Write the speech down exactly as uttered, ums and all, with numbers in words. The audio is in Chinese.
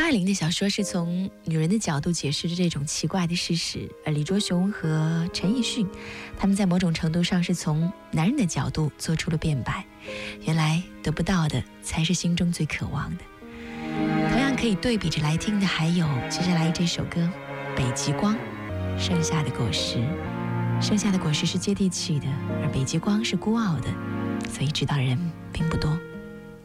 爱玲的小说是从女人的角度解释着这种奇怪的事实，而李卓雄和陈奕迅他们在某种程度上是从男人的角度做出了辩白，原来得不到的才是心中最渴望的。同样可以对比着来听的还有接下来这首歌北极光，盛夏的果实。盛夏的果实是接地气的，而北极光是孤傲的，所以知道的人并不多。